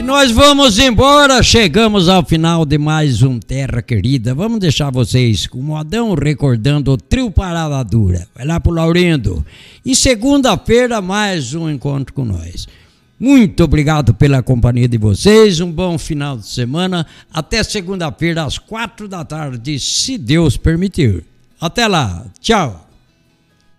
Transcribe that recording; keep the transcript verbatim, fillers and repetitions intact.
Nós vamos embora, chegamos ao final de mais um Terra Querida. Vamos deixar vocês com o modão recordando o trio Parada Dura. Vai lá pro Laurindo. E segunda-feira mais um encontro com nós. Muito obrigado pela companhia de vocês, um bom final de semana. Até segunda-feira às quatro da tarde, se Deus permitir. Até lá, tchau.